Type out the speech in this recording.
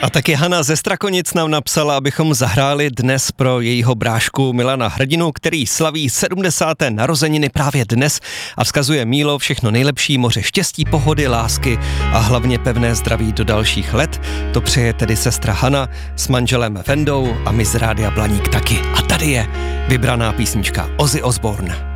A taky Hana ze Strakonic nám napsala, abychom zahráli dnes pro jejího brášku Milana Hrdinu, který slaví 70. narozeniny právě dnes a vzkazuje Mílo všechno nejlepší, moře štěstí, pohody, lásky a hlavně pevné zdraví do dalších let. To přeje tedy sestra Hana s manželem Vendou a my z Rádia Blaník taky. A tady je vybraná písnička Ozzy Osbourne.